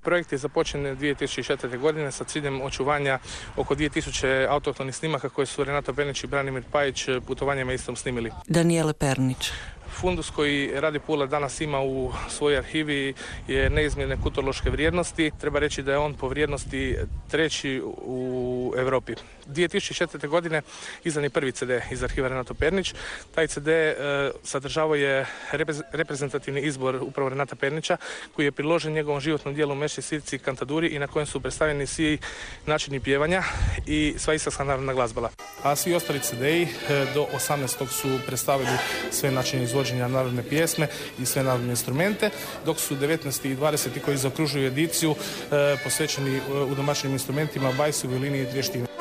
Projekt je započen 2004. godine sa ciljem očuvanja oko 2000 autohtonih snimaka koje su Renato Pernić i Branimir Pajić putovanjima istom snimili. Daniele Pernić. Fundus koji Radio Pula danas ima u svojoj arhivi je neizmjerne kulturološke vrijednosti. Treba reći da je on po vrijednosti treći u Europi. 2004. godine izdan je prvi CD iz arhiva Renato Pernić. Taj CD sadržavao je reprezentativni izbor upravo Renata Pernića koji je priložen njegovom životnom dijelu Meši, svirci i kantaduri i na kojem su predstavljeni svi načini pjevanja i sva istarska narodna glazbala. A svi ostali CD-i do 18. su predstavili sve načine izvođenja narodne pjesme i sve narodne instrumente, dok su 19. i 20. koji zaokružuju ediciju posvećeni u domaćim instrumentima, bajsu, violini i trještini.